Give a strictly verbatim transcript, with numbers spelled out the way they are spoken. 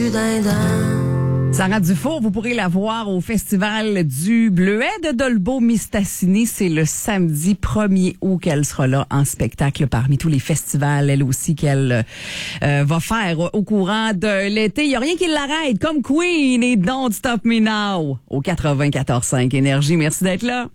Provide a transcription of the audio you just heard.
Sarah Dufour, vous pourrez la voir au Festival du Bleuet de Dolbeau-Mistassini. C'est le samedi premier août qu'elle sera là en spectacle parmi tous les festivals, elle aussi, qu'elle euh, va faire au courant de l'été. Il n'y a rien qui l'arrête, comme Queen et Don't Stop Me Now au quatre-vingt-quatorze cinq Énergie. Merci d'être là.